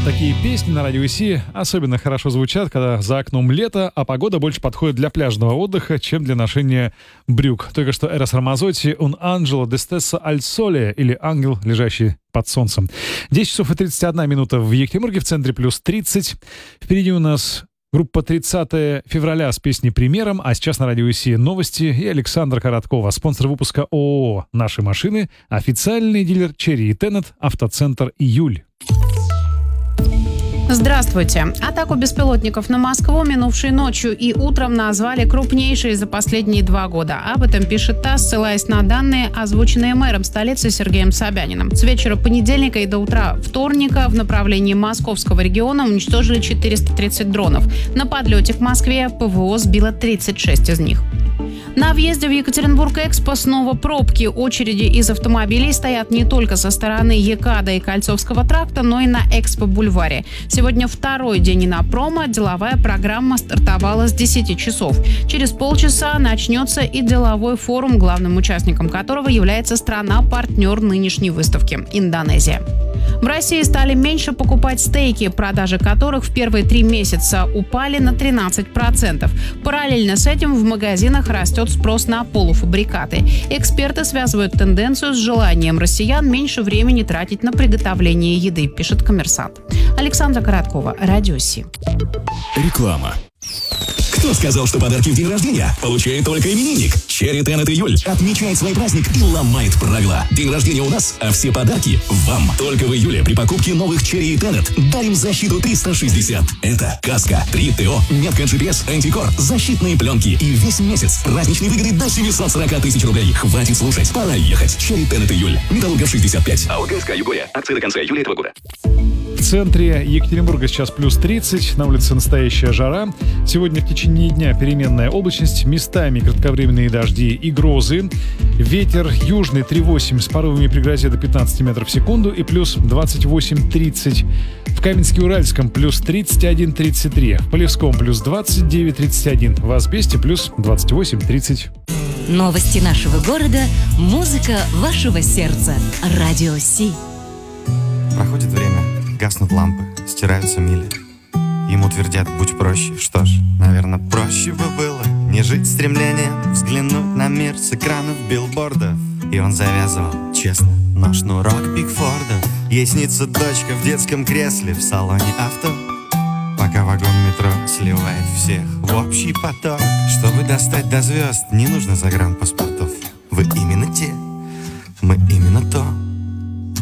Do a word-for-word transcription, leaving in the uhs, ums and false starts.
Такие песни на радио Си особенно хорошо звучат, когда за окном лето, а погода больше подходит для пляжного отдыха, чем для ношения брюк. Только что Эрос Рамазотти «Un angelo desteso al sole» или «Ангел, лежащий под солнцем». десять часов и тридцать одна минута в Екатеринбурге, в центре плюс тридцать. Впереди у нас группа тридцатого февраля с песней «Примером», а сейчас на радио Си новости и Александр Короткова, спонсор выпуска ООО «Наши машины», официальный дилер Cherry и Tenet, автоцентр «Июль». Здравствуйте. Атаку беспилотников на Москву минувшей ночью и утром назвали крупнейшей за последние два года. Об этом пишет ТАСС, ссылаясь на данные, озвученные мэром столицы Сергеем Собяниным. С вечера понедельника и до утра вторника в направлении московского региона уничтожили четыреста тридцать дронов. На подлете к Москве ПВО сбило тридцать шесть из них. На въезде в Екатеринбург-Экспо снова пробки. Очереди из автомобилей стоят не только со стороны ЕКАДа и Кольцовского тракта, но и на Экспо-бульваре. Сегодня второй день инопрома. Деловая программа стартовала с десяти часов. Через полчаса начнется и деловой форум, главным участником которого является страна-партнер нынешней выставки – Индонезия. В России стали меньше покупать стейки, продажи которых в первые три месяца упали на тринадцать процентов. Параллельно с этим в магазинах растет спрос на полуфабрикаты. Эксперты связывают тенденцию с желанием россиян меньше времени тратить на приготовление еды, пишет «Коммерсант». Александра Короткова, радио Си. Реклама. Кто сказал, что подарки в день рождения получает только именинник? Cherry Tenet Июль отмечает свой праздник и ломает правила. День рождения у нас, а все подарки вам. Только в июле при покупке новых Cherry Tenet дарим защиту триста шестьдесят. Это каска, три ТО, метка джи пи эс, антикор, защитные пленки и весь месяц праздничные выгоды до семьсот сорок тысяч рублей. Хватит слушать, пора ехать. Cherry Tenet Июль. Металлургов шестьдесят пять. А ОГСК Югория. Акции до конца июля этого года. В центре Екатеринбурга сейчас плюс тридцать, на улице настоящая жара. Сегодня в течение дня переменная облачность, местами кратковременные дожди и грозы. Ветер южный три восемь с порывами при грозе до пятнадцать метров в секунду и плюс двадцать восемь тридцать. В Каменске-Уральском плюс тридцать один тридцать три, в Полевском плюс двадцать девять тридцать один, в Асбесте плюс двадцать восемь тридцать. Новости нашего города, музыка вашего сердца. Радио Си. Проходит время, гаснут лампы, стираются мили. Ему твердят, будь проще. Что ж, наверное, проще бы было не жить стремлением взглянуть на мир с экранов билбордов. И он завязывал, честно, но шнурок Пикфорда. Ей снится дочка в детском кресле в салоне авто, пока вагон метро сливает всех в общий поток. Чтобы достать до звезд, не нужно загранпаспортов. Вы именно те, мы именно то.